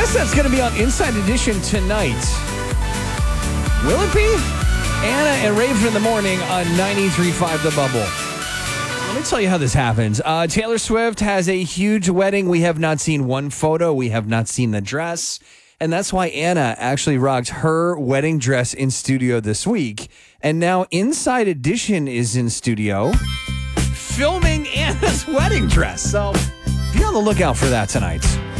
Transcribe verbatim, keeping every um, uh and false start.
guess that's going to be on Inside Edition tonight. Will it be? Anna and Raven in the morning on ninety-three point five The Bubble. Let me tell you how this happens. Uh, Taylor Swift has a huge wedding. We have not seen one photo. We have not seen the dress. And that's why Anna actually rocked her wedding dress in studio this week. And now Inside Edition is in studio filming Anna's wedding dress. So be on the lookout for that tonight.